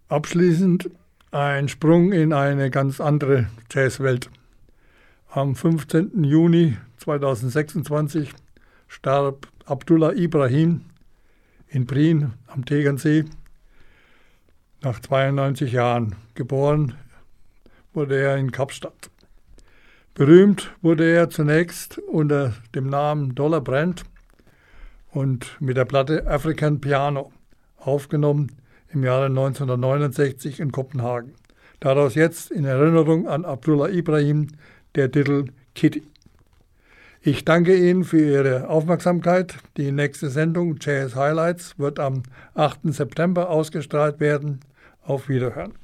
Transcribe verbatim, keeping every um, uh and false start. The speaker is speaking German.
Abschließend ein Sprung in eine ganz andere Jazzwelt. Am fünfzehnten Juni zweitausendsechsundzwanzig starb Abdullah Ibrahim in Prien am Tegernsee nach zweiundneunzig Jahren. Geboren wurde er in Kapstadt. Berühmt wurde er zunächst unter dem Namen Dollar Brand und mit der Platte African Piano, aufgenommen im Jahre neunzehnhundertneunundsechzig in Kopenhagen. Daraus jetzt in Erinnerung an Abdullah Ibrahim der Titel Kitty. Ich danke Ihnen für Ihre Aufmerksamkeit. Die nächste Sendung Jazz Highlights wird am achten September ausgestrahlt werden. Auf Wiederhören.